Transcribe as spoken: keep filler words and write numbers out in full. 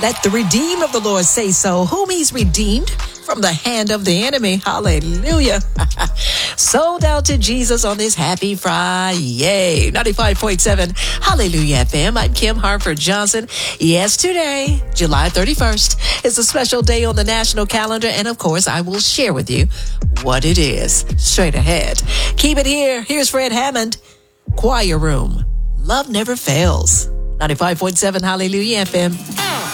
Let the redeemed of the Lord say so, whom he's redeemed from the hand of the enemy. Hallelujah. Sold out to Jesus on this happy Friday. ninety-five point seven Hallelujah F M. I'm Kim Harford Johnson. Yes, today, July thirty-first, is a special day on the national calendar. And of course, I will share with you what it is straight ahead. Keep it here. Here's Fred Hammond. Choir Room. Love never fails. ninety-five point seven Hallelujah F M.